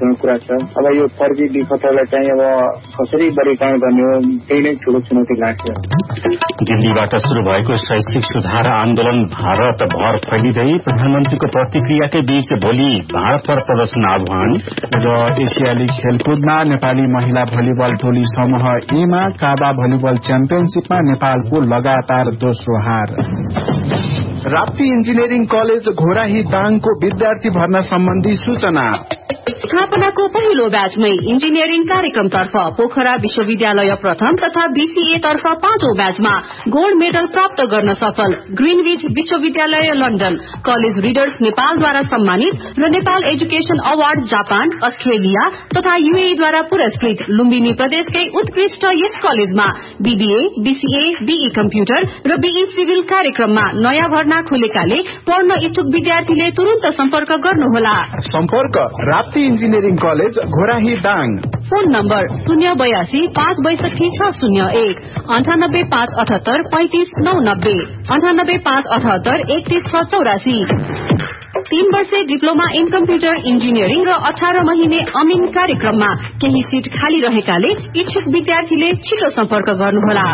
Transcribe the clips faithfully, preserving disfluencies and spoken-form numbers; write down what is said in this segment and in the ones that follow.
महत्त्वपूर्ण कुरा छ। अब यो फर्जी विपत्रलाई चाहिँ अब कसरी वर्गीकरण गर्ने हो, त्यही नै ठूलो चुनौती लाग्छ। दिल्लीबाट शुरू भएको शैक्षिक सुधार आन्दोलन भारत भर फैलिँदै प्रधानमन्त्रीको प्रतिक्रियाकै बीच भोलि भारत भर प्रदर्शन आह्वान। र एसियाली खेलकुदमा नेपाली महिला भलिबल टोली समूह एमा काबा भलिबल च्याम्पियनशीपमा नेपालको लगातार दोस्रो हार। राप्ती इन्जिनियरिङ कलेज घोराही दाङको विद्यार्थी भर्ना सम्बन्धी सूचना। स्थापनाको पहिलो ब्याचमै इन्जिनियरिङ कार्यक्रमतर्फ पोखरा विश्वविद्यालय प्रथम तथा बीसीए तर्फ पाँचौं ब्याचमा गोल्ड मेडल प्राप्त गर्न सफल ग्रीनविच विश्वविद्यालय लन्डन कलेज रिडर्स नेपालद्वारा सम्मानित र Nepal education award Japan Australia तथा यूएईद्वारा पुरस्कृत लुम्बिनी प्रदेशकै उत्कृष्ट यस कलेजमा बीबीए बीसीए बीई कम्प्युटर र बीई सिभिल कार्यक्रममा नयाँ भर्ना खुलेकाले पढ्न इच्छुक विद्यार्थीले तुरन्त सम्पर्क गर्नुहोला। सम्पर्क Rapti engineering college Ghorahi Dang. Phone number शून्य बयासी पाँच बैसठी छ शून्य एक अन्ठानब्बे पाँच अठहत्तर पैंतिस नौ नब्बे अन्ठानब्बे पाँच अठहत्तर एकतीस छ चौरासी। तीन वर्षे डिप्लोमा इन कम्प्युटर इन्जिनियरिङ र अठार महिने अमिन कार्यक्रममा केही सीट खाली रहेकाले इच्छुक विद्यार्थीले छिटो सम्पर्क गर्नुहोला।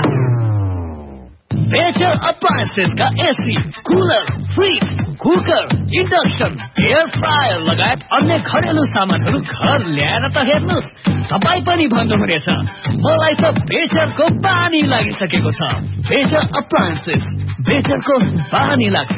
बेटर अप्लायन्सेस का AC, cooler, fridge, cooker, induction, air fryer लगायत अन्य घरेलु सामानहरू घर ल्याएर त हेर्नुहोस्, तपाईँ पनि भन्नुहुनेछ मलाई त बेटरको बानी लागिसकेको छ। बेटर अप्लायन्सेस, बेटरको बानी लाग्छ।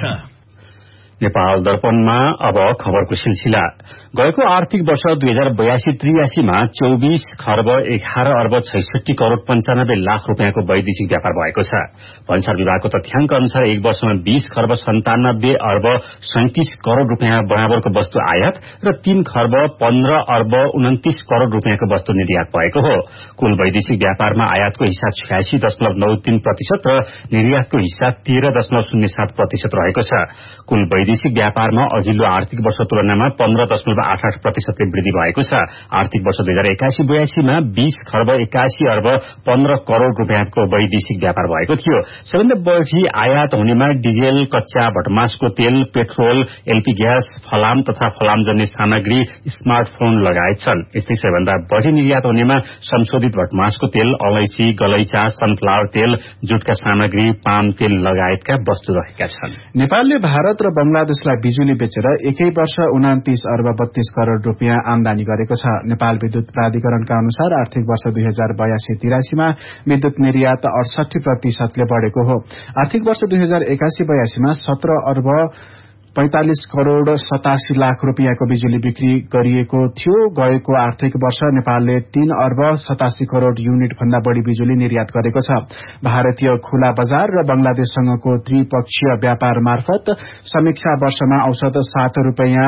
नेपाल दर्पणमा अब खबरको सिलसिला। गएको आर्थिक वर्ष दुई हजार बयासी त्रियासीमा चौबीस खर्ब एघार अर्ब छैसठी करोड़ पञ्चानब्बे लाख रूपियाँको वैदेशिक व्यापार भएको छ। भन्सार विभागको तथ्याङ्क अनुसार एक वर्षमा बीस खर्ब सन्तानब्बे अर्ब सैंतिस करोड़ रूपियाँ बराबरको वस्तु आयात र तीन खर्ब पन्ध्र अर्ब उन्तिस करोड़ रूपियाँको वस्तु निर्यात भएको हो। कुल वैदेशिक व्यापारमा आयातको हिस्सा छयासी दशमलव नौ तीन प्रतिशत र निर्यातको हिस्सा तेह्र दशमलव शून्य सात प्रतिशत रहेको छ। कुल वैदेशिक व्यापारमा अघिल्लो आर्थिक वर्ष तुलनामा पन्ध्र दशमलव आठ आठ प्रतिशतले वृद्धि भएको छ। आर्थिक वर्ष दुई हजार एकासी बयासीमा बीस खर्ब एकासी अर्ब पन्ध्र करोड़ रूपियाँको वैदेशिक व्यापार भएको थियो। सबैभन्दा बढ़ी आयात हुनेमा डिजेल, कच्चा भटमासको तेल, पेट्रोल, एलपी ग्यास, फलाम तथा फलामजन्य सामग्री, स्मार्टफोन लगायत छन्। यस्तै सबैभन्दा बढ़ी निर्यात हुनेमा संशोधित भटमासको तेल, अलैंची, गलैचा, सनफ्लावर तेल, जुटका सामग्री, पाम तेल लगायतका वस्तु रहेका छन्। नेपालले भारत र बंगलादेशलाई बिजुली बेचेर एकै वर्ष उनातीस अर्ब बत्तीस करोड़ रूपियाँ आमदानी गरेको छ। नेपाल विद्युत प्राधिकरणका अनुसार आर्थिक वर्ष दुई हजार बयासी तिरासीमा विद्युत निर्यात अडसठी प्रतिशतले बढ़ेको हो। आर्थिक वर्ष दुई हजार एकासी बयासीमा सत्र अर्ब पैंतालिस करोड़ सतासी लाख रूपियाँको बिजुली बिक्री गरिएको थियो। गएको आर्थिक वर्ष नेपालले तीन अर्ब सतासी करोड़ युनिट भन्दा बढ़ी बिजुली निर्यात गरेको छ। भारतीय खुला बजार र बंगलादेशसँगको त्रिपक्षीय व्यापार मार्फत समीक्षा वर्षमा औसत सात रूपियाँ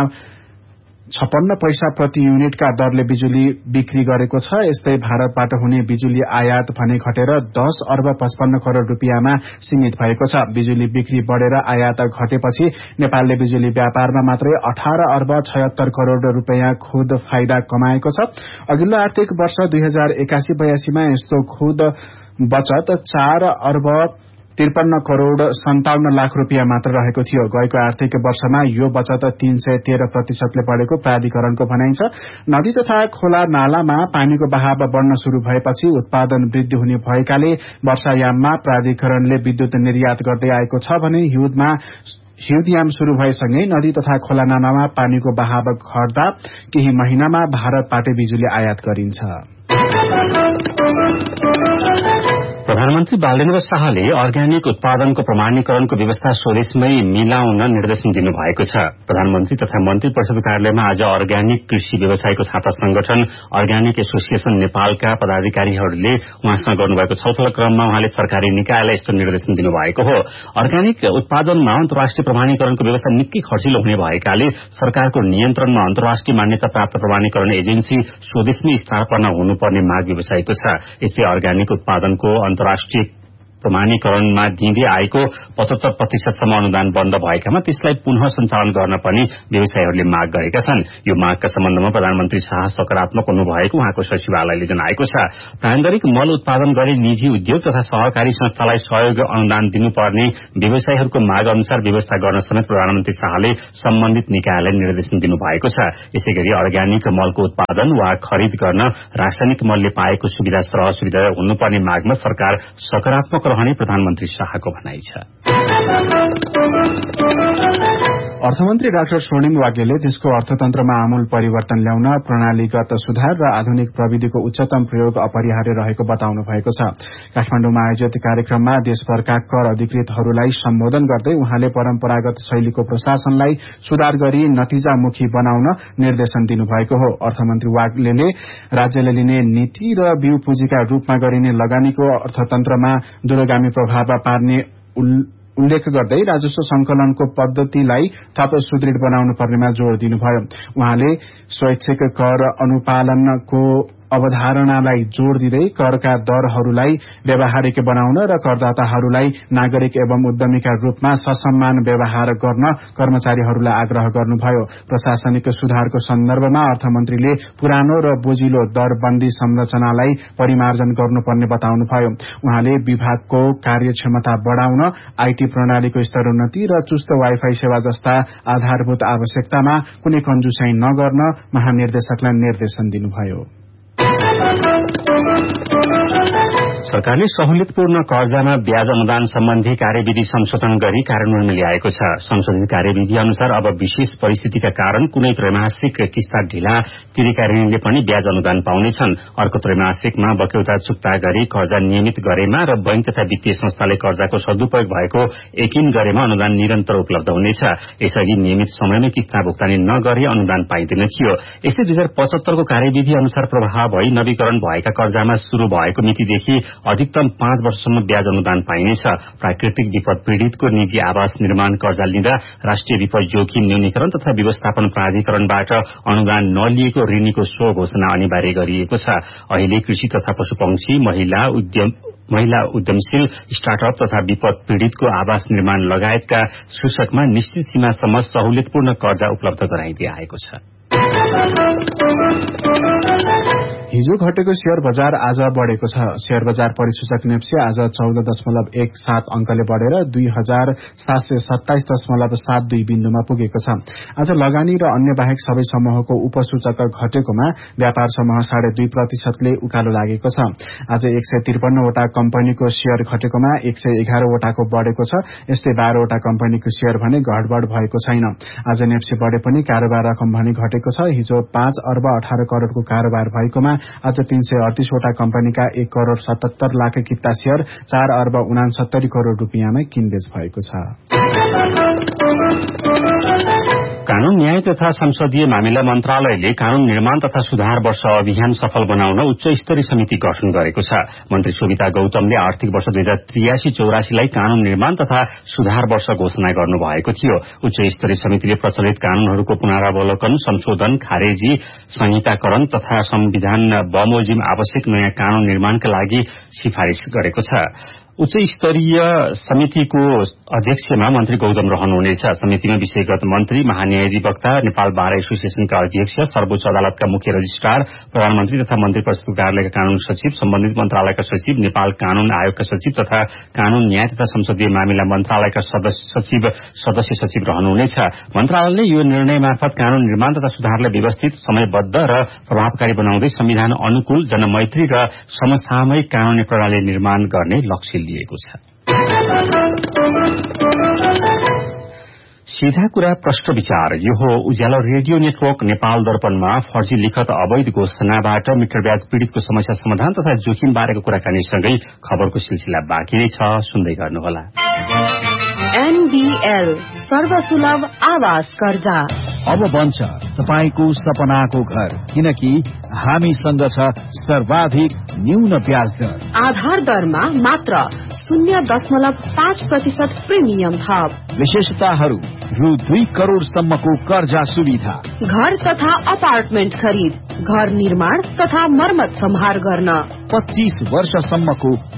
छप्पन्न पैसा प्रति युनिटका दरले बिजुली बिक्री गरेको छ। यस्तै भारतबाट हुने बिजुली आयात भने घटेर दस अर्ब पचपन्न करोड़ रूपियाँमा सीमित भएको छ। बिजुली बिक्री बढ़ेर आयात घटेपछि नेपालले बिजुली व्यापारमा मात्रै अठार अर्ब छयत्तर करोड़ रूपियाँ खुद फाइदा कमाएको छ। अघिल्लो आर्थिक वर्ष दुई हजार एकासी बयासीमा यस्तो खुद बचत चार अर्ब त्रिपन्न करोड़ सन्ताउन्न लाख रूपियाँ मात्र रहेको थियो। गएको आर्थिक वर्षमा यो बचत तीन सय तेह्र प्रतिशतले बढ़ेको प्राधिकरणको भनाइ छ। नदी तथा खोला नालामा पानीको बहाव बढ़न शुरू भएपछि उत्पादन वृद्धि हुने भएकाले वर्षायाममा प्राधिकरणले विद्युत निर्यात गर्दै आएको छ भने हिउँदमा हिउँदयाम शुरू भएसँगै नदी तथा खोला नालामा पानीको बहाव घट्दा केही महिनामा भारतबाटै बिजुली आयात गरिन्छ। प्रधानमन्त्री बालेन्द्र शाहले अर्ग्यानिक उत्पादनको प्रमाणीकरणको व्यवस्था स्वदेशमै मिलाउन निर्देशन दिनुभएको छ। प्रधानमन्त्री तथा मन्त्री परिषद कार्यालयमा आज अर्ग्यानिक कृषि व्यवसायको छाता संगठन अर्ग्यानिक एसोसिएशन नेपालका पदाधिकारीहरूले उहाँसँग गर्नुभएको छलफल क्रममा उहाँले सरकारी निकायलाई यस्तो निर्देशन दिनुभएको हो। अर्ग्यानिक उत्पादनमा अन्तर्राष्ट्रिय प्रमाणीकरणको व्यवस्था निकै खर्चिलो हुने भएकाले सरकारको नियन्त्रणमा अन्तर्राष्ट्रिय मान्यता प्राप्त प्रमाणीकरण एजेन्सी स्वदेशमै स्थापना हुनुपर्ने माग व्यवसायको छ। यस्तै अर्ग्यानिक उत्पादनको अन्तर्राष्ट्रिय प्रमाणीकरणमा दिँदै आएको पचहत्तर प्रतिशतसम्म अनुदान बन्द भएकामा त्यसलाई पुनः सञ्चालन गर्न पनि व्यवसायीहरूले माग गरेका छन्। यो मागका सम्बन्धमा प्रधानमन्त्री शाह सकारात्मक हुनुभएको उहाँको सचिवालयले जनाएको छ। प्रारम्भिक मल उत्पादन गरी निजी उद्योग तथा सहकारी संस्थालाई सहयोग अनुदान दिनुपर्ने व्यवसायीहरूको माग अनुसार व्यवस्था गर्न समेत प्रधानमन्त्री शाहले सम्बन्धित निकायलाई निर्देशन दिनुभएको छ। यसैगरी अर्ग्यानिक मलको उत्पादन वा खरिद गर्न रासायनिक मलले पाएको सुविधा सरह सुविधा हुनुपर्ने मागमा सरकार सकारात्मक रहने प्रधानमन्त्री शाहको भनाइ छ। अर्थमन्त्री डाक्टर स्वर्णिम वाग्लेले देशको अर्थतन्त्रमा आमूल परिवर्तन ल्याउन प्रणालीगत सुधार र आधुनिक प्रविधिको उच्चतम प्रयोग अपरिहार्य रहेको बताउनु भएको छ। काठमाडौँमा आयोजित कार्यक्रममा देशभरका कर अधिकृतहरूलाई सम्बोधन गर्दै उहाँले परम्परागत शैलीको प्रशासनलाई सुधार गरी नतिजामुखी बनाउन निर्देशन दिनुभएको हो। अर्थमन्त्री वाग्लेले राज्यले लिने नीति र बिउ पुँजीका रूपमा गरिने लगानीको अर्थतन्त्रमा दूरगामी प्रभाव पार्ने उल्लेख गर्दै राजस्व संकलनको पद्धतिलाई थप सुदृढ़ बनाउनु पर्नेमा जोड़ दिनुभयो। उहाँले स्वैच्छिक कर अनुपालनको अवधारणालाई जोड़ दिँदै करका दरहरूलाई व्यावहारिक बनाउन र करदाताहरूलाई नागरिक एवं उद्यमीका रूपमा ससम्मान व्यवहार गर्न कर्मचारीहरूलाई आग्रह गर्नुभयो। प्रशासनिक सुधारको सन्दर्भमा अर्थमन्त्रीले पुरानो र बोझिलो दरबन्दी संरचनालाई परिमार्जन गर्नुपर्ने बताउनुभयो। उहाँले विभागको कार्यक्षमता बढ़ाउन आईटी प्रणालीको स्तरोन्नति र चुस्त वाइफाई सेवा जस्ता आधारभूत आवश्यकतामा कुनै कन्जुसाई नगर्न महानिर्देशकलाई निर्देशन दिनुभयो। सरकारले सहुलियतपूर्ण कर्जामा ब्याज अनुदान सम्बन्धी कार्यविधि संशोधन गरी कार्यान्वयनमा ल्याएको छ। संशोधित कार्यविधि अनुसार अब विशेष परिस्थितिका कारण कुनै त्रैमासिक किस्ता ढिला तिरेका ऋणीले पनि ब्याज अनुदान पाउनेछन्। अर्को त्रैमासिकमा बक्यौता चुक्ता गरी कर्जा नियमित गरेमा र बैंक तथा वित्तीय संस्थाले कर्जाको सदुपयोग भएको यकिन गरेमा अनुदान निरन्तर उपलब्ध हुनेछ। यसअघि नियमित समयमै किस्ता भुक्तानी नगरे अनुदान पाइँदैन थियो। यस्तै दुई हजार पचहत्तरको कार्यविधि अनुसार प्रभाव भई नवीकरण भएका कर्जामा शुरू भएको मितिदेखि अधिकतम पाँच वर्षसम्म ब्याज अनुदान पाइनेछ। प्राकृतिक विपद पीड़ितको निजी आवास निर्माण कर्जा लिँदा राष्ट्रिय विपद जोखिम न्यूनीकरण तथा व्यवस्थापन प्राधिकरणबाट अनुदान नलिएको ऋणीको स्व घोषणा अनिवार्य गरिएको छ। अहिले कृषि तथा पशुपक्षी महिला उद्यम महिला उद्यमशील स्टार्टअप तथा विपद पीड़ितको आवास निर्माण लगायतका शीर्षकमा निश्चित सीमासम्म सहुलियतपूर्ण कर्जा उपलब्ध गराइदिए आएको छ। हिजो घटेको शेयर बजार आज बढ़ेको छ। शेयर बजार परिसूचक नेप्से आज चौध दशमलव एक सात अंकले बढ़ेर दुई हजार सात सय सत्ताइस दशमलव सात दुई बिन्दुमा पुगेको छ। आज लगानी र अन्य बाहेक सबै समूहको उपसूचक घटेकोमा व्यापार समूह साढे दुई प्रतिशतले उकालो लागेको छ। आज एक सय त्रिपन्नवटा कम्पनीको शेयर घटेकोमा एक सय एघारवटाको बढ़ेको छ। यस्तै बाह्रवटा कम्पनीको शेयर भने घटबढ़ भएको छैन। आज नेप्से बढ़े पनि कारोबार रकम भने घटेको छ। हिजो पाँच अर्ब अठार करोड़को कारोबार भएकोमा आज तीन सय अडतीसवटा कम्पनीका एक करोड़ सतहत्तर लाख किता शेयर चार अर्ब उनासत्तरी करोड़ रूपियाँमा किनबेच भएको छ। कानून न्याय तथा संसदीय मामिला मन्त्रालयले कानून निर्माण तथा सुधार वर्ष अभियान सफल बनाउन उच्च स्तरीय समिति गठन गरेको छ। मन्त्री शोभिता गौतमले आर्थिक वर्ष दुई हजार त्रियासी चौरासीलाई कानून निर्माण तथा सुधार वर्ष घोषणा गर्नुभएको थियो। उच्च स्तरीय समितिले प्रचलित कानूनहरूको पुनरावलोकन, संशोधन, खारेजी, संहिताकरण तथा संविधान बमोजिम आवश्यक नयाँ कानून निर्माणका लागि सिफारिश गरेको छ। उच्च स्तरीय समितिको अध्यक्षमा मन्त्री गौतम रहनुहुनेछ। समितिमा विषयगत मन्त्री, महान्यायाधिवक्ता, नेपाल बार एसोसिएशनका अध्यक्ष, सर्वोच्च अदालतका मुख्य रजिस्ट्रार, प्रधानमन्त्री तथा मन्त्री परिषद कार्यालयका कानून सचिव, सम्बन्धित मन्त्रालयका सचिव, नेपाल कानून आयोगका सचिव तथा कानून न्याय तथा संसदीय मामिला मन्त्रालयका सचिव सदस्य सचिव रहनुहुनेछ। मन्त्रालयले यो निर्णय मार्फत कानून निर्माण तथा सुधारलाई व्यवस्थित, समयबद्ध र प्रभावकारी बनाउँदै संविधान अनुकूल, जनमैत्री र समसामयिक कानूनी प्रणाली निर्माण गर्ने लक्ष्य लिएको छ। सीधा कुरा प्रश्न विचार यो हो उज्यालो रेडियो नेटवर्क नेपाल दर्पणमा फर्जी लिखत अवैध घोषणाबाट मिटर ब्याज पीड़ितको समस्या समाधान तथा जोखिम बारेको कुराकानीसँगै खबरको सिलसिला बाँकी नै छ, सुन्दै गर्नुहोला। एनबीएल सर्वसुलभ आवास कर्जा अब बन्छ तपाईको सपनाको घर, किनकि हामीसँग छ सर्वाधिक न्यून ब्याज दर। आधार दरमा मात्र शून्य दशमलव पाँच प्रतिशत प्रिमियम थप। विशेषताहरू रु दुई करोड़ सम्मको कर्जा सुविधा, घर तथा अपार्टमेन्ट खरिद, घर निर्माण तथा मर्मत सम्हार गर्न, पच्चीस वर्षसम्मको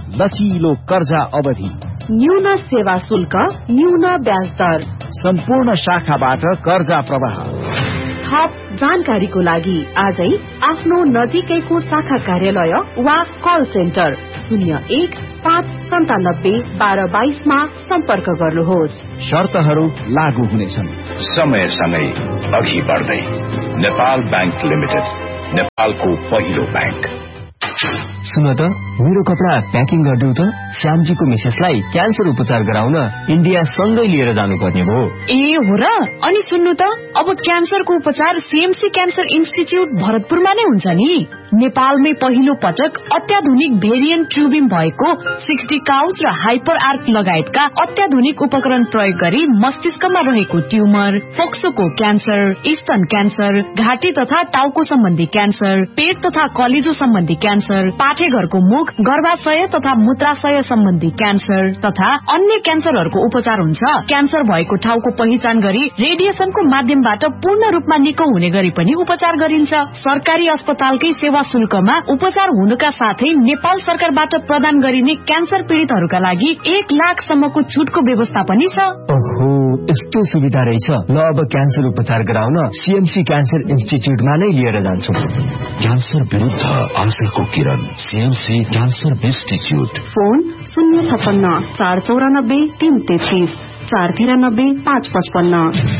लचिलो कर्जा अवधि, न्यून सेवा शुल्क, न्यून ब्याज दर, सम्पूर्ण शाखाबाट कर्जा प्रवाह। थप जानकारीको लागि आजै आफ्नो नजिकैको शाखा कार्यालय वा कल सेन्टर शून्य एक पाँच सन्तानब्बे बाह्र बाइसमा सम्पर्क गर्नुहोस्। शर्तहरू लागू हुनेछन्। समय सँगै अघि बढ्दै नेपाल बैंक लिमिटेड, नेपालको पहिलो बैंक। सुन त, मेरो कपडा प्याकिङ गरिदेऊ त। श्यामजीको मिसेसलाई क्यान्सर उपचार गराउन इन्डिया सँगै लिएर जानुपर्ने भयो। ए हो र? अनि सुन्नु त, अब क्यान्सरको उपचार सीएमसी क्यान्सर इन्स्टिच्युट भरतपुरमा नै हुन्छ नि। नेपालमै पहिलो पटक अत्याधुनिक भेरिएन्ट ट्युबिम भएको सिक्सटी काउच र हाइपर आर्क लगायतका अत्याधुनिक उपकरण प्रयोग गरी मस्तिष्कमा रहेको ट्युमर, फोक्सोको क्यान्सर, स्तन क्यान्सर, घाँटी तथा टाउको सम्बन्धी क्यान्सर, पेट तथा कलेजो सम्बन्धी क्यान्सर, पाठेघरको मुख, गर्भाशय तथा मूत्राशय सम्बन्धी क्यान्सर तथा अन्य क्यान्सरहरूको उपचार हुन्छ। क्यान्सर भएको ठाउँको पहिचान गरी रेडिएसनको माध्यमबाट पूर्ण रूपमा निको हुने गरी पनि उपचार गरिन्छ। सरकारी अस्पतालकै सेवा शुल्कमा उपचार हुनुका साथै नेपाल सरकारबाट प्रदान गरिने क्यान्सर पीड़ितहरूका लागि एक लाखसम्मको छुटको व्यवस्था पनि छ। ओहो, यस्तो सुविधा रहेछ। ल, अब क्यान्सर उपचार गराउन सीएमसी क्यान्सर इन्स्टिच्युटमा नै लिएर जान्छु। क्यान्सर विरुद्ध आशाको किरण, सीएमसी क्यान्सर इन्स्टिच्युट। फोन शून्य छप्पन्न चार चौरानब्बे तीन तेत्तीस चार तिरानब्बे पाँच पचपन्न।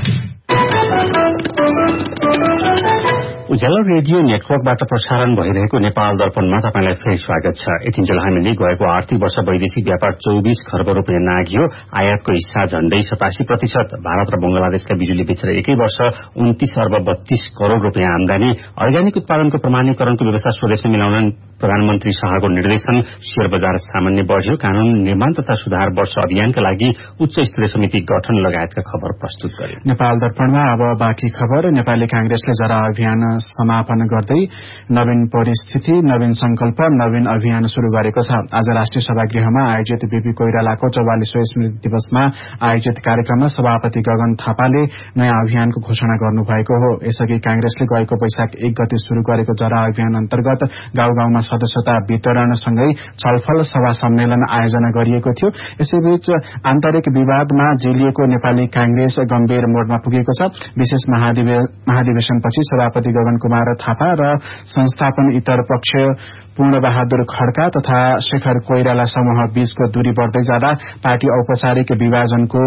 उज्यालो रेडियो नेटवर्कबाट प्रसारण भइरहेको नेपाल दर्पणमा तपाईंलाई फेरि स्वागत छ। यतिन्जेल हामीले गएको आर्थिक वर्ष वैदेशिक व्यापार चौबिस खर्ब रूपियाँ नाघ्यो। आयातको हिस्सा झण्डै सतासी प्रतिशत। भारत र बंगलादेशलाई बिजुली बेचेर एकै वर्ष उन्तीस अर्ब बत्तीस करोड़ रूपियाँ आमदानी। अर्ग्यानिक उत्पादनको प्रमाणीकरणको व्यवस्था स्वदेशमा मिलाउन प्रधानमन्त्री शाहको निर्देशन। शेयर बजार सामान्य बढ़्यो। कानून निर्माण तथा सुधार वर्ष अभियानका लागि उच्च स्तरीय समिति गठन लगायतका खबर प्रस्तुत गर्यो। नेपाल दर्पणमा अब बाँकी खबर। नेपाली कांग्रेसले जरा अभियान समापन गर्दै नवीन परिस्थिति, नवीन संकल्प, नवीन अभियान शुरू गरेको छ। आज राष्ट्रिय सभागृहमा आयोजित बीपी कोइरालाको चौवालीसौं स्मृति दिवसमा आयोजित कार्यक्रममा सभापति गगन थापाले नयाँ अभियानको घोषणा गर्नुभएको हो। यसअघि कांग्रेसले गएको वैशाख एक गते शुरू गरेको जरा अभियान अन्तर्गत गाउँ गाउँमा सदस्यता वितरणसँगै छलफल सभा सम्मेलन आयोजना गरिएको थियो। यसैबीच आन्तरिक विवादमा जेलिएको नेपाली कांग्रेस गम्भीर मोडमा पुगेको छ। विशेष महाधिवेशनपछि सभापति गगन कुमार थापा र संस्थापन इतर पक्ष पूर्णबहादुर खड्का तथा शेखर कोइराला समूह बीचको दूरी बढ़दै जाँदा पार्टी औपचारिक विभाजनको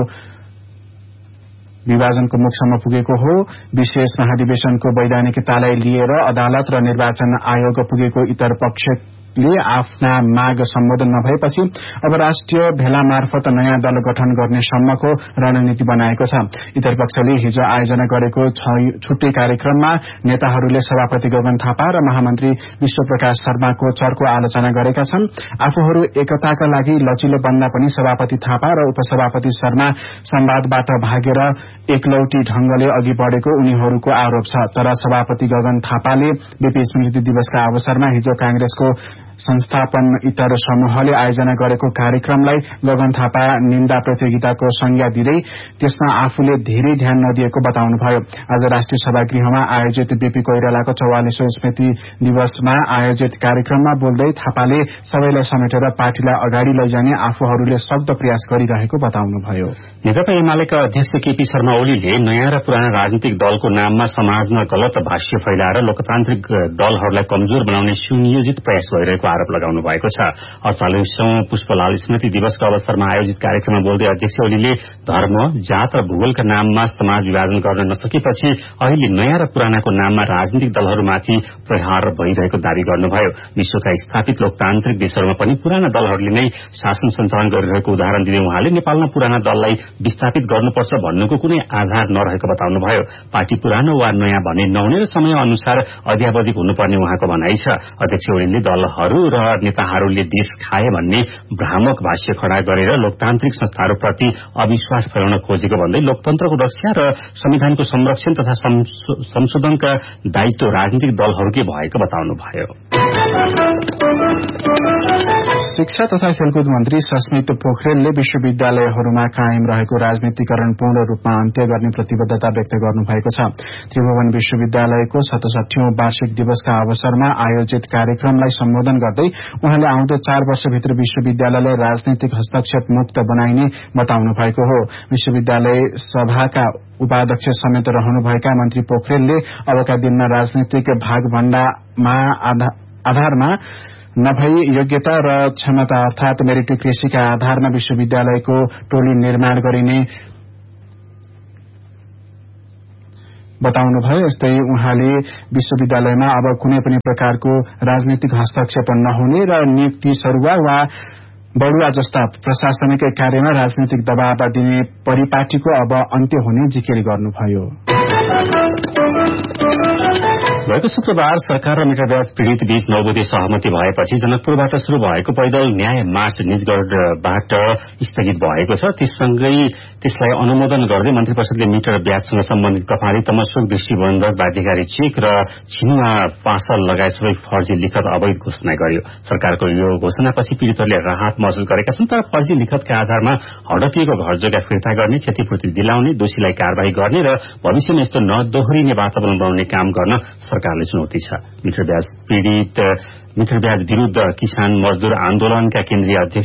विभाजनको मुखसम्म पुगेको हो। विशेष महाधिवेशनको वैधानिकतालाई लिएर अदालत र निर्वाचन आयोग पुगेको इतर पक्षले आफ्ना माग सम्बोधन नभएपछि अब राष्ट्रिय भेला मार्फत नयाँ दल गठन गर्ने सम्मको रणनीति बनाएको छ। इतर पक्षले हिजो आयोजना गरेको छुट्टै कार्यक्रममा नेताहरूले सभापति गगन थापा र महामन्त्री विश्वप्रकाश शर्माको चर्को आलोचना गरेका छन्। आफूहरू एकताका लागि लचिलो बन्दा पनि सभापति थापा र उपसभापति शर्मा संवादबाट भागेर एकलौटी ढंगले अघि बढ़ेको उनीहरूको आरोप छ। तर सभापति गगन थापाले बीपी स्मृति दिवसका अवसरमा हिजो कांग्रेसको संस्थापन इतर समूहले आयोजना गरेको कार्यक्रमलाई गगन थापा निन्दा प्रतियोगिताको संज्ञा दिँदै त्यसमा आफूले धेरै ध्यान नदिएको बताउनुभयो। आज राष्ट्रिय सभागृहमा आयोजित बीपी कोइरालाको चौवालीसौं स्मृति दिवसमा आयोजित कार्यक्रममा बोल्दै थापाले सबैलाई समेटेर पार्टीलाई अगाडि लैजाने आफूहरूले सक्दो प्रयास गरिरहेको बताउनुभयो। नेकपा एमालेका अध्यक्ष केपी शर्मा ओलीले नयाँ र पुराना राजनीतिक दलको नाममा समाजमा गलत भाष्य फैलाएर लोकतान्त्रिक दलहरूलाई कमजोर बनाउने सुनियोजित प्रयास भइरहेको आरोप लगाउनु भएको छ। अड़चालीसौं पुष्पलाल स्मृति दिवसको अवसरमा आयोजित कार्यक्रममा बोल्दै अध्यक्ष ओलीले धर्म, जात र भूगोलका नाममा समाज विभाजन गर्न नसकेपछि अहिले नयाँ र पुरानाको नाममा राजनीतिक दलहरूमाथि प्रहार भइरहेको दावी गर्नुभयो। विश्वका स्थापित लोकतान्त्रिक देशहरूमा पनि पुराना दलहरूले नै शासन सञ्चालन गरिरहेको उदाहरण दिँदै उहाँले नेपालमा पुराना दललाई विस्थापित गर्नुपर्छ भन्नुको कुनै आधार नरहेको बताउनुभयो। पार्टी पुरानो वा नयाँ भन्ने नहुने र समय अनुसार अध्यावधिक हुनुपर्ने उहाँको भनाइ छ। अध्यक्ष ओलीले दलहरू र नेताहरूले देश खाए भन्ने भ्रामक भाष्य खड़ा गरेर लोकतान्त्रिक संस्थाहरूप्रति अविश्वास फैलाउन खोजेको भन्दै लोकतन्त्रको रक्षा र संविधानको संरक्षण तथा संशोधनका दायित्व राजनीतिक दलहरूकै भएको बताउनुभयो। शिक्षा तथा खेलकुद मन्त्री सस्मित पोखरेलले विश्वविद्यालयहरूमा कायम रहेको राजनीतिकरण पूर्ण रूपमा अन्त्य गर्ने प्रतिबद्धता व्यक्त गर्नुभएको छ। त्रिभुवन विश्वविद्यालयको सतसठीऔं वार्षिक दिवसका अवसरमा आयोजित कार्यक्रमलाई सम्बोधन गर्दै उहाँले आउँदो चार वर्षभित्र विश्वविद्यालयलाई राजनीतिक हस्तक्षेप मुक्त बनाइने बताउनु भएको हो। विश्वविद्यालय सभाका उपाध्यक्ष समेत रहनुभएका मन्त्री पोखरेलले अबका दिनमा राजनीतिक भागभण्डामा आधारमा नभई योग्यता र क्षमता अर्थात मेरिटोक्रेसीका आधारमा विश्वविद्यालयको टोली निर्माण गरिने बताउनुभयो। यस्तै उहाँले विश्वविद्यालयमा अब कुनै पनि प्रकारको राजनीतिक हस्तक्षेप नहुने र नियुक्ति सरुवा वा बढुवा जस्ता प्रशासनिक कार्यमा राजनीतिक दबाव दिने परिपाटीको अब अन्त्य हुने जिकिर गर्नुभयो। गएको शुक्रबार सरकार र मिटर ब्याज पीड़ित बीच नौबुधे सहमति भएपछि जनकपुरबाट शुरू भएको पैदल न्याय मार्च निजगढ़बाट स्थगित भएको छ। त्यससँगै त्यसलाई अनुमोदन गर्दै मन्त्री परिषदले मिटर ब्याजसँग सम्बन्धित कफारी तमसुक दृष्टिबन्धक बाध्यकारी चेक र छिनुवा पासल लगायत सबै फर्जी लिखत अवैध घोषणा गर्यो। सरकारको यो घोषणापछि पीड़ितहरूले राहत महसुस गरेका छन्, तर फर्जी लिखतका आधारमा हडपिएको घर जग्गा फिर्ता गर्ने, क्षतिपूर्ति दिलाउने, दोषीलाई कार्यवाही गर्ने र भविष्यमा यस्तो नदोहोरिने वातावरण बनाउने काम गर्न सरकारले चुनौती छ। मिटर ब्याज पीड़ित मिटर ब्याज विरूद्ध किसान मजदूर आन्दोलनका केन्द्रीय अध्यक्ष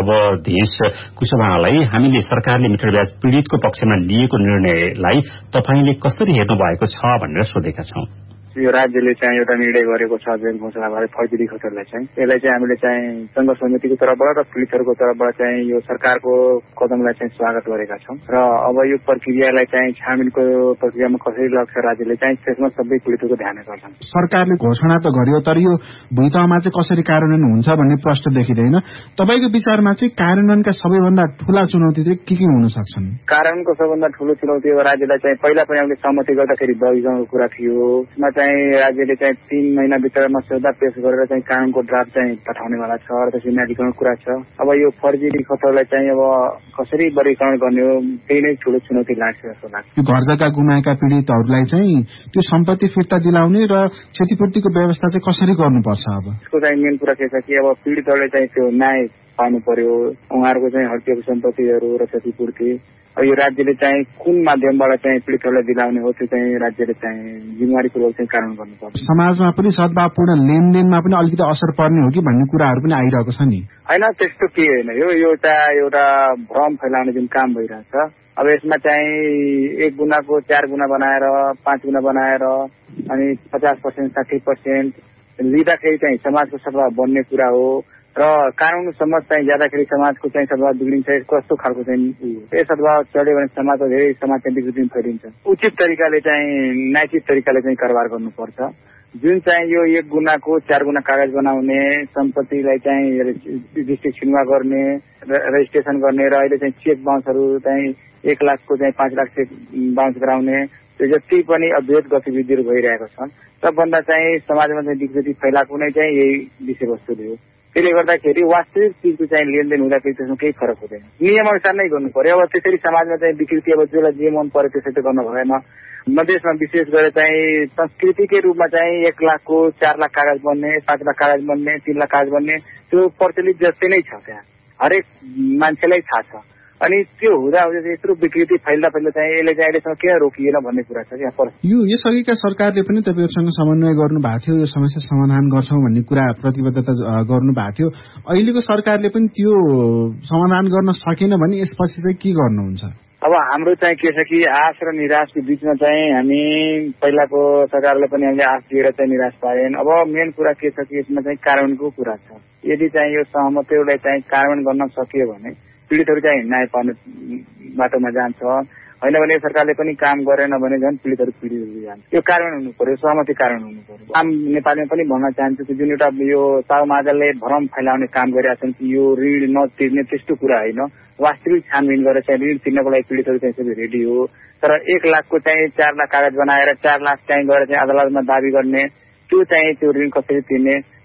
अवधेश कुशवाहालाई हामीले सरकारले मिटर ब्याज पीड़ितको पक्षमा लिएको निर्णयलाई तपाईले कसरी हेर्नु भएको छ भनेर सोधेका छौं। यो राज्यले चाहिँ एउटा निर्णय गरेको छ जुन घोषणा गरे फर्जी लिखतहरूलाई चाहिँ यसलाई चाहिँ हामीले चाहिँ संघ समितिको तर्फबाट र पीड़ितहरूको तर्फबाट चाहिँ यो सरकारको कदमलाई चाहिँ स्वागत गरेका छौं र अब यो प्रक्रियालाई चाहिँ छानबिनको प्रक्रियामा कसरी लाग्छ राज्यले चाहिँ त्यसमा सबै पीड़ितको ध्यान गर्छन्। सरकारले घोषणा त गर्यो तर यो भुइँतमा चाहिँ कसरी कार्यान्वयन हुन्छ भन्ने प्रश्न देखिँदैन। तपाईको विचारमा चाहिँ कार्यान्वयनका सबैभन्दा ठूला चुनौती चाहिँ के के हुन सक्छन्? कार्यान्वयनको सबैभन्दा ठूलो चुनौती अब राज्यलाई चाहिँ पहिला पनि हामीले सहमति गर्दाखेरि बहिसँगको कुरा थियो। यसमा चाहिँ राज्यले चाहिँ तीन महिना भित्रमा सौदा पेश गरेर चाहिँ कानूनको ड्राफ्ट चाहिँ पठाउनेवाला छ र त्यसको न्यायाधिकरणको कुरा छ। अब यो फर्जी लिखतहरूलाई चाहिँ अब कसरी वर्गीकरण गर्ने हो त्यही नै ठूलो चुनौती लाग्छ जस्तो लाग्छ। यो घर जग्गा गुमाएका पीड़ितहरूलाई चाहिँ त्यो सम्पत्ति फिर्ता दिलाउने र क्षतिपूर्तिको व्यवस्था चाहिँ कसरी गर्नुपर्छ? अब यसको चाहिँ मेन कुरा के छ कि अब पीड़ितहरूले चाहिँ त्यो न्याय पाउनु पर्यो, उहाँहरूको चाहिँ हड्किएको सम्पत्तिहरू र क्षतिपूर्ति अब यो राज्यले चाहिँ कुन माध्यमबाट चाहिँ पीड़ितहरूलाई दिलाउने हो त्यो चाहिँ राज्यले चाहिँ जिम्मेवारीपूर्वक चाहिँ कारण गर्नुपर्छ। समाजमा पनि सद्भावपूर्ण लेनदेनमा पनि अलिकति असर पर्ने हो कि भन्ने कुराहरू पनि आइरहेको छ नि। होइन त्यस्तो के होइन, यो एउटा एउटा भ्रम फैलाउने जुन काम भइरहेछ। अब यसमा चाहिँ एक गुनाको चार गुना बनाएर पाँच गुना बनाएर अनि पचास पर्सेन्ट साठी पर्सेन्ट लिँदाखेरि चाहिँ समाजको सद्भाव बन्ने कुरा हो र कानून सम्मत चाहिँ जाँदाखेरि समाजको चाहिँ सद्भाव बिग्रिन्छ। कस्तो खालको चाहिँ यो सद्भाव चल्यो भने समाजमा धेरै समाज चाहिँ विकृति फैलिन्छ। उचित तरिकाले चाहिँ नैतिक तरिकाले चाहिँ कारोबार गर्नुपर्छ। जुन चाहिँ यो एक गुनाको चार गुना कागज बनाउने, सम्पत्तिलाई चाहिँ डिस्ट्रिक्ट छिनुवा गर्ने, रेजिस्ट्रेसन गर्ने र अहिले चाहिँ चेक बाउन्सहरू चाहिँ एक लाखको चाहिँ पाँच लाख चेक बाउन्स गराउने त्यो जति पनि अवैध गतिविधिहरू भइरहेको छन् सबभन्दा चाहिँ समाजमा चाहिँ विकृति फैलाएको नै चाहिँ यही विषयवस्तुले हो। त्यसले गर्दाखेरि वास्तविक चिजको चाहिँ लेनदेन हुँदाखेरि त्यसमा केही फरक हुँदैन, नियम अनुसार नै गर्नु पर्यो। अब त्यसरी समाजमा चाहिँ विकृति अब जसलाई जे मन पर्यो त्यसरी त गर्न भएन। मधेसमा विशेष गरेर चाहिँ संस्कृतिकै रूपमा चाहिँ एक लाखको चार लाख कागज बन्ने, पाँच लाख कागज बन्ने, तीन लाख कागज बन्ने त्यो प्रचलित जस्तै नै छ। त्यहाँ हरेक मान्छेलाई थाहा छ। अनि त्यो हुँदा हुँदा यत्रो विकृति फैल्दा फैल्दा चाहिँ यसले चाहिँ अहिलेसम्म किन रोकिएन भन्ने कुरा छ। यहाँ यो यसअघिका सरकारले पनि तपाईँहरूसँग समन्वय गर्नु भएको थियो, यो समस्या समाधान गर्छौं भन्ने कुरा प्रतिबद्धता गर्नु भएको थियो। अहिलेको सरकारले पनि त्यो समाधान गर्न सकेन भने यसपछि चाहिँ के गर्नुहुन्छ? अब हाम्रो चाहिँ के छ कि आश र निराशको बीचमा चाहिँ हामी पहिलाको सरकारले पनि हामीले आश दिएर चाहिँ निराश पाएन। अब मेन कुरा के छ कि यसमा चाहिँ कार्यान्वयनको कुरा छ। यदि चाहिँ यो सहमतिलाई चाहिँ कार्यान्वयन गर्न सकियो भने पीड़ितहरू चाहिँ न्याय पाउने बाटोमा जान्छ, होइन भने सरकारले पनि काम गरेन भने झन् पीड़ितहरू पीड़ित हुँदै जान्छ। यो कार्यान्वयन हुनु पर्यो, सहमति कार्यान्वयन हुनु पर्यो। आम नेपालीमा पनि भन्न चाहन्छु कि जुन एउटा यो तालमाजाले भ्रम फैलाउने काम गरिरहेका छन् कि यो ऋण नतिर्ने त्यस्तो कुरा होइन। वास्तविक छानबिन गरेर चाहिँ ऋण तिर्नको लागि पीड़ितहरू चाहिँ सबै रेडी हो। तर एक लाखको चाहिँ चार लाख कागज बनाएर चार लाख चाहिँ गएर चाहिँ अदालतमा दावी गर्ने त्यो चाहिँ त्यो ऋण कसरी तिर्ने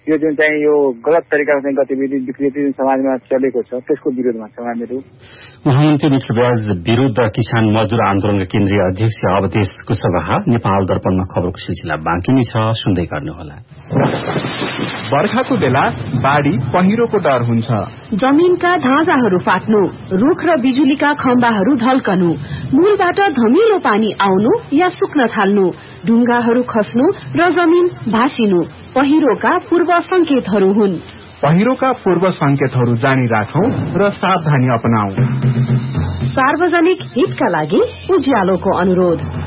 यो जुन चाहिँ यो गलत तरिकाको चाहिँ गतिविधि विकृति जुन समाजमा चलेको छ त्यसको विरोधमा छौँ हामीहरू। महामन्त्री मित्र ब्याज विरूद्ध किसान मजदूर आन्दोलनका केन्द्रीय अध्यक्ष अवधेश कुशवाहा नेपाल दर्पणमा खबरको सिलसिला बाँकी नै छ, सुन्दै गर्नुहोला। बर्खाको बेला बाढ़ी पहिरोको डर हुन्छ। जमीनका ढाँचाहरू फाट्नु, रुख र बिजुलीका खम्बाहरू ढल्कनु, मूलबाट धमिलो पानी आउनु या सुक्न थाल्नु, ढुङ्गाहरू खस्नु र जमीन भासिनु पहिरोका पूर्व संकेतहरू हुन्। पहिरोका पूर्व संकेतहरू जानी राखौं र सावधानी अपनाऊ। सार्वजनिक हितका लागि उज्यालोको अनुरोध।